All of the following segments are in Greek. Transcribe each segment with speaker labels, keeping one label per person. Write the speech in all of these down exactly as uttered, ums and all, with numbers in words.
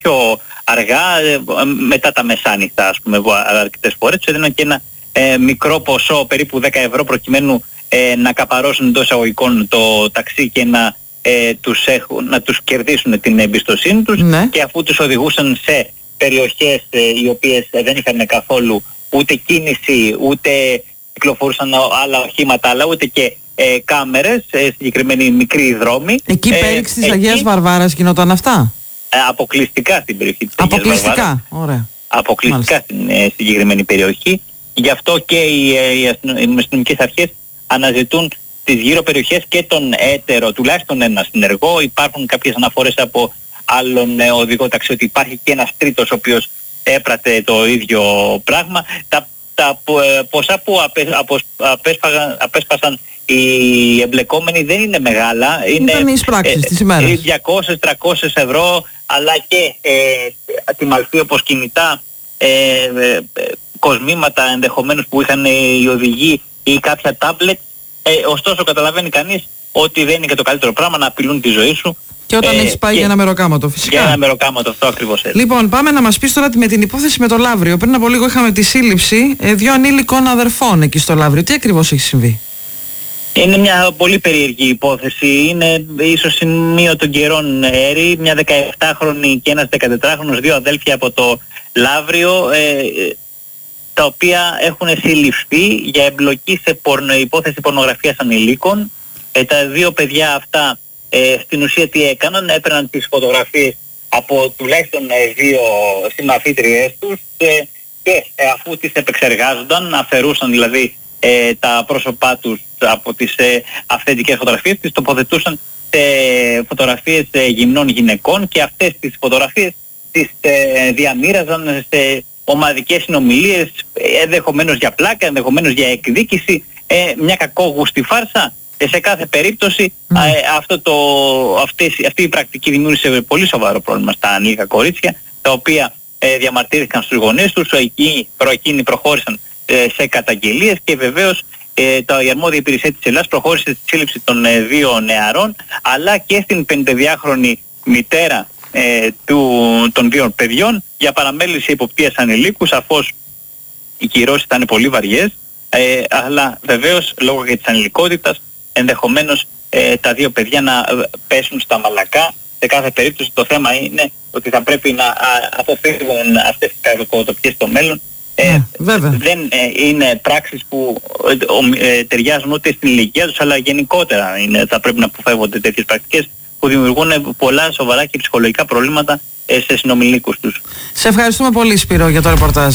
Speaker 1: πιο αργά, ε, μετά τα μεσάνυχτα, ας πούμε, αρκετές φορές. Τους έδιναν και ένα ε, μικρό ποσό, περίπου δέκα ευρώ, προκειμένου ε, να καπαρώσουν εντός εισαγωγικών το ταξί και να, ε, τους έχουν, να τους κερδίσουν την εμπιστοσύνη τους. Ναι. Και αφού τους οδηγούσαν σε περιοχές ε, οι οποίες ε, δεν είχαν καθόλου ούτε κίνηση, ούτε κυκλοφορούσαν άλλα οχήματα, αλλά ούτε και ε, κάμερες, ε, συγκεκριμένοι μικροί δρόμοι. Εκεί
Speaker 2: ε, πέριξ της Αγίας Βαρβάρας γινόταν αυτά?
Speaker 1: Ε, αποκλειστικά στην περιοχή της
Speaker 2: αποκλειστικά.
Speaker 1: Αγίας Βαρβάρας.
Speaker 2: Ωραία.
Speaker 1: Αποκλειστικά Μάλιστα. στην ε, συγκεκριμένη περιοχή. Γι' αυτό και οι, ε, οι αστυνομικές αρχές αναζητούν τις γύρω περιοχές και τον έτερο, τουλάχιστον ένα συνεργό. Υπάρχουν κάποιες αναφορές από άλλον ε, οδηγό ταξί ότι υπάρχει και ένας τρίτος ο οποίος έπρατε το ίδιο πράγμα. Τα, τα ε, ποσά που απε, αποσ, απέσπαγαν, απέσπασαν οι εμπλεκόμενοι δεν είναι μεγάλα. Είναι
Speaker 2: Ήταν οι εισπράξεις της ημέρας.
Speaker 1: διακόσια με τριακόσια ευρώ, αλλά και ε, ατιμαλθεί όπως κινητά, ε, ε, κοσμήματα ενδεχομένως που είχαν οι οδηγοί ή κάποια τάμπλετ. Ε, ωστόσο καταλαβαίνει κανείς ότι δεν είναι και το καλύτερο πράγμα να απειλούν τη ζωή σου.
Speaker 2: Και όταν ε, έχεις πάει για ένα μεροκάματο, φυσικά.
Speaker 1: Για ένα μεροκάματο, αυτό ακριβώς έτσι.
Speaker 2: Λοιπόν, πάμε να μας πεις τώρα με την υπόθεση με το Λαύριο. Πριν από λίγο είχαμε τη σύλληψη ε, δύο ανήλικων αδερφών εκεί στο Λαύριο. Τι ακριβώς έχει συμβεί?
Speaker 1: Είναι μια πολύ περίεργη υπόθεση. Είναι ίσως σημείο των καιρών έρη. Μια δεκαεπτάχρονη και ένας δεκατετράχρονος, δύο αδέλφια από το Λαύριο, ε, τα οποία έχουν συλληφθεί για εμπλοκή σε πορνο, υπόθεση πορνογραφίας ανηλίκων. Ε, τα δύο παιδιά αυτά ε, στην ουσία τι έκαναν? Έπαιρναν τις φωτογραφίες από τουλάχιστον ε, δύο συμμαθήτριές τους ε, και ε, αφού τις επεξεργάζονταν, αφαιρούσαν δηλαδή ε, τα πρόσωπά τους από τις ε, αυθεντικές φωτογραφίες, τις τοποθετούσαν σε φωτογραφίες ε, γυμνών γυναικών και αυτές τις φωτογραφίες τις ε, διαμοίραζαν σε ομαδικές συνομιλίες, ενδεχομένως για πλάκα, ενδεχομένως για εκδίκηση, ε, μια κακόγουστη φάρσα. Ε, σε κάθε περίπτωση mm. ε, αυτό το, αυτές, αυτή η πρακτική δημιούργησε πολύ σοβαρό πρόβλημα στα ανήλικα κορίτσια, τα οποία ε, διαμαρτύρηκαν στους γονείς τους, εκεί εκείνοι προχώρησαν ε, σε καταγγελίες και βεβαίως ε, το, η αρμόδια υπηρεσία της Ελλάδας προχώρησε στη σύλληψη των ε, δύο νεαρών, αλλά και στην πενηντιδυάχρονη μητέρα ε, του, των δύο παιδιών για παραμέληση υποπτίας ανηλίκου. Σαφώς οι κυρώσεις ήταν πολύ βαριές, ε, αλλά βεβαίως λόγω και της ανηλικότητας ενδεχομένως ε, τα δύο παιδιά να πέσουν στα μαλακά. Σε κάθε περίπτωση το θέμα είναι ότι θα πρέπει να αποφύγουν αυτές τις κακοτοπιές στο μέλλον. Ε,
Speaker 2: yeah,
Speaker 1: δεν ε, είναι πράξεις που ε, ε, ταιριάζουν ούτε στην ηλικία τους, αλλά γενικότερα είναι, θα πρέπει να αποφεύγονται τέτοιες πρακτικές που δημιουργούν πολλά σοβαρά και ψυχολογικά προβλήματα ε, σε συνομιλίκους τους.
Speaker 2: Σε ευχαριστούμε πολύ, Σπύρο, για το ρεπορτάζ.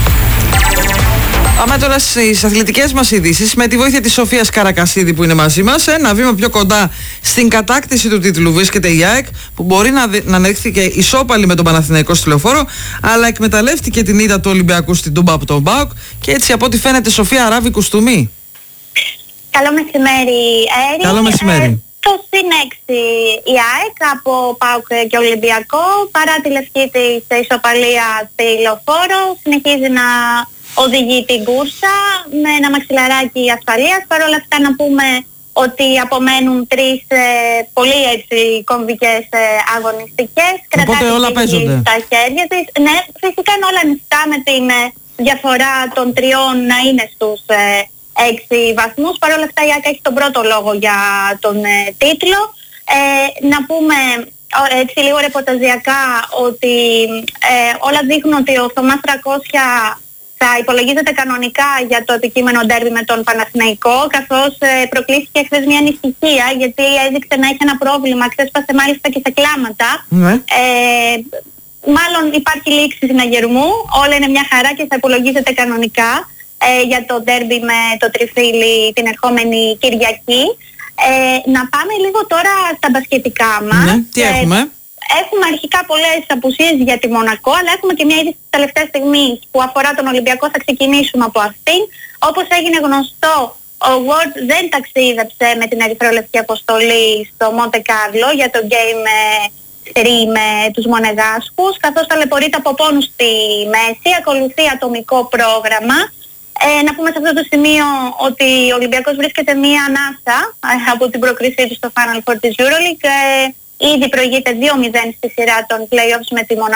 Speaker 2: Πάμε τώρα στις αθλητικές μας ειδήσεις με τη βοήθεια της Σοφίας Καρακασίδη που είναι μαζί μας. Ένα βήμα πιο κοντά στην κατάκτηση του τίτλου βρίσκεται η ΑΕΚ, που μπορεί να, να ανέχθηκε ισόπαλη με τον Παναθηναϊκό στη Λεωφόρο, αλλά εκμεταλλεύτηκε την ήττα του Ολυμπιακού στην Τούμπα από τον ΠΑΟΚ και έτσι από ό,τι φαίνεται, Σοφία, αράβει κουστούμι.
Speaker 3: Καλό μεσημέρι, Έρη.
Speaker 2: Καλό μεσημέρι. Ε,
Speaker 3: το συν έξι η ΑΕΚ από ΠΑΟΚ και Ολυμπιακό, παρά τη λευκή της ισοπαλία στη Λεωφόρο, συνεχίζει να οδηγεί την κούρσα με ένα μαξιλαράκι ασφαλείας. Παρ' όλα αυτά να πούμε ότι απομένουν τρεις ε, πολύ έτσι κομβικές ε, αγωνιστικές.
Speaker 2: Οπότε όλα παίζονται
Speaker 3: στα χέρια της. Ναι, φυσικά είναι όλα ανοιχτά, με την ε, διαφορά των τριών να είναι στους ε, έξι βαθμούς. Παρ' όλα αυτά η ΑΕΚ έχει τον πρώτο λόγο για τον ε, τίτλο. Ε, να πούμε έτσι λίγο ρεπορταζιακά ότι ε, όλα δείχνουν ότι ο Θωμάς τριακόσια θα υπολογίζεται κανονικά για το επικείμενο ντέρμπι με τον Παναθηναϊκό, καθώς ε, προκλήθηκε χθες μια ανησυχία γιατί έδειξε να έχει ένα πρόβλημα, ξέσπασε μάλιστα και σε κλάματα. Mm. Ε, μάλλον υπάρχει λήξη συναγερμού, όλα είναι μια χαρά και θα υπολογίζεται κανονικά ε, για το ντέρμπι με το Τριφύλι την ερχόμενη Κυριακή. Ε, να πάμε λίγο τώρα στα μπασκετικά μας.
Speaker 2: Ναι, τι έχουμε? Ε,
Speaker 3: Έχουμε αρχικά πολλές απουσίες για τη Μονακό, αλλά έχουμε και μια είδηση της τελευταίας στιγμής που αφορά τον Ολυμπιακό. Θα ξεκινήσουμε από αυτήν. Όπως έγινε γνωστό, ο Ward δεν ταξίδεψε με την ερυθρόλευκη αποστολή στο Μοντε Κάρλο για το Game τρία με τους Μονεγάσκους, καθώς ταλαιπωρείται από πόνους στη μέση, ακολουθεί ατομικό πρόγραμμα. Ε, να πούμε σε αυτό το σημείο ότι ο Ολυμπιακός βρίσκεται μία ανάσα ε, από την προκρισή του στο Final Four της EuroLeague. Ε, ήδη προηγείται δύο μηδέν στη σειρά των play-offs με τη Μονακό.